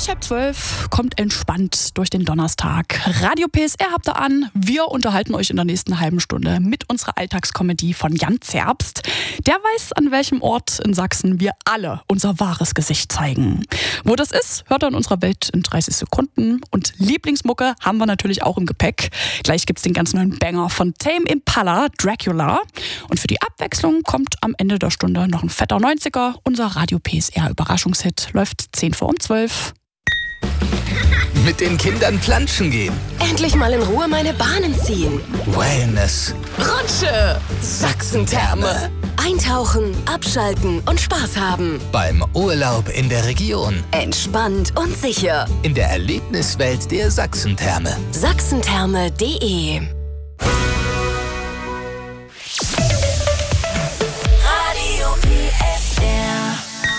Bis 11:30 kommt entspannt durch den Donnerstag. Radio PSR habt ihr an. Wir unterhalten euch in der nächsten halben Stunde mit unserer Alltagskomödie von Jan Zerbst. Der weiß, an welchem Ort in Sachsen wir alle unser wahres Gesicht zeigen. Wo das ist, hört ihr in unserer Welt in 30 Sekunden. Und Lieblingsmucke haben wir natürlich auch im Gepäck. Gleich gibt's den ganz neuen Banger von Tame Impala, Dracula. Und für die Abwechslung kommt am Ende der Stunde noch ein fetter 90er. Unser Radio PSR Überraschungshit läuft 10:12. Mit den Kindern planschen gehen. Endlich mal in Ruhe meine Bahnen ziehen. Wellness. Rutsche. Sachsentherme. Eintauchen, abschalten und Spaß haben. Beim Urlaub in der Region. Entspannt und sicher. In der Erlebniswelt der Sachsentherme. Sachsentherme.de Radio PSR.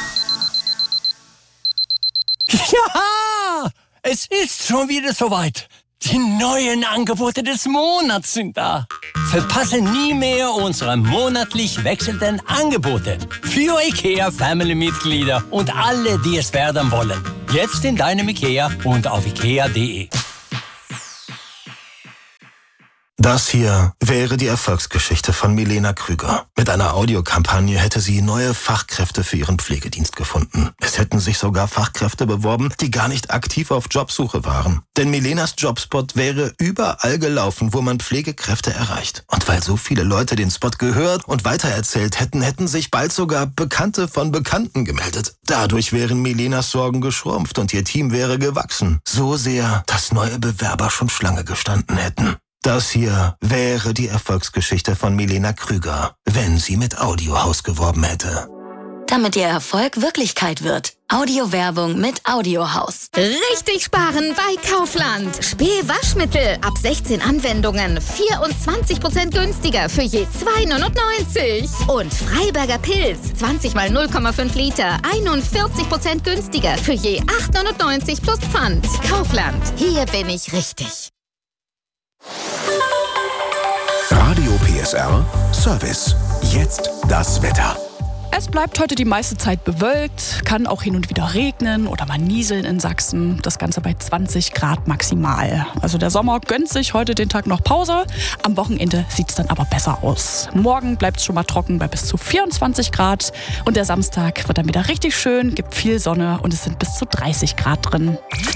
Ja, es ist schon wieder soweit. Die neuen Angebote des Monats sind da. Verpasse nie mehr unsere monatlich wechselnden Angebote für IKEA-Family-Mitglieder und alle, die es werden wollen. Jetzt in deinem IKEA und auf ikea.de. Das hier wäre die Erfolgsgeschichte von Milena Krüger. Mit einer Audiokampagne hätte sie neue Fachkräfte für ihren Pflegedienst gefunden. Es hätten sich sogar Fachkräfte beworben, die gar nicht aktiv auf Jobsuche waren. Denn Milenas Jobspot wäre überall gelaufen, wo man Pflegekräfte erreicht. Und weil so viele Leute den Spot gehört und weitererzählt hätten, hätten sich bald sogar Bekannte von Bekannten gemeldet. Dadurch wären Milenas Sorgen geschrumpft und ihr Team wäre gewachsen. So sehr, dass neue Bewerber schon Schlange gestanden hätten. Das hier wäre die Erfolgsgeschichte von Milena Krüger, wenn sie mit Audiohaus geworben hätte. Damit Ihr Erfolg Wirklichkeit wird. Audiowerbung mit Audiohaus. Richtig sparen bei Kaufland. Spee-Waschmittel ab 16 Anwendungen 24% günstiger für je 2,99. Und Freiberger Pilz 20 mal 0,5 Liter 41% günstiger für je 8,99 plus Pfand. Kaufland. Hier bin ich richtig. Radio PSR Service. Jetzt das Wetter. Es bleibt heute die meiste Zeit bewölkt, kann auch hin und wieder regnen oder mal nieseln in Sachsen. Das Ganze bei 20 Grad maximal. Also der Sommer gönnt sich heute den Tag noch Pause. Am Wochenende sieht es dann aber besser aus. Morgen bleibt es schon mal trocken bei bis zu 24 Grad. Und der Samstag wird dann wieder richtig schön, gibt viel Sonne und es sind bis zu 30 Grad drin.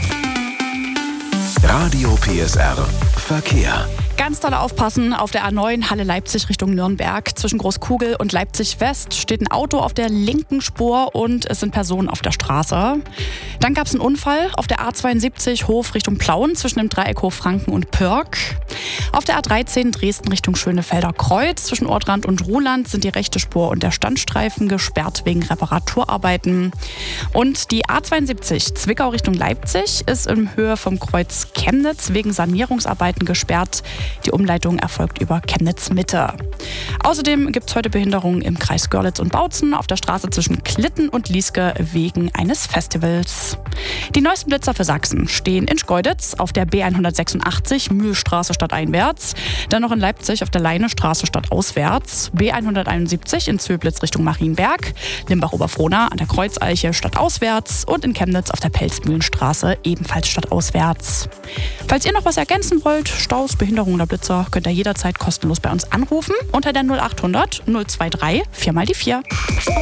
Radio PSR Verkehr. Ganz doll aufpassen, auf der A9 Halle Leipzig Richtung Nürnberg. Zwischen Großkugel und Leipzig West steht ein Auto auf der linken Spur und es sind Personen auf der Straße. Dann gab es einen Unfall auf der A72 Hof Richtung Plauen zwischen dem Dreieck Hof-Franken und Pörg. Auf der A13 Dresden Richtung Schönefelder Kreuz zwischen Ortrand und Ruhland sind die rechte Spur und der Standstreifen gesperrt wegen Reparaturarbeiten. Und die A72 Zwickau Richtung Leipzig ist in Höhe vom Kreuz Chemnitz wegen Sanierungsarbeiten gesperrt. Die Umleitung erfolgt über Chemnitz Mitte. Außerdem gibt es heute Behinderungen im Kreis Görlitz und Bautzen auf der Straße zwischen Klitten und Lieske wegen eines Festivals. Die neuesten Blitzer für Sachsen stehen in Schkeuditz auf der B186 Mühlstraße stadteinwärts, dann noch in Leipzig auf der Leinestraße stadtauswärts, B171 in Zöblitz Richtung Marienberg, Limbach-Oberfrohna an der Kreuzeiche stadtauswärts und in Chemnitz auf der Pelzmühlenstraße ebenfalls stadtauswärts. Falls ihr noch was ergänzen wollt, Staus, Behinderungen oder Blitzer, könnt ihr jederzeit kostenlos bei uns anrufen unter der 0800 023 4x4.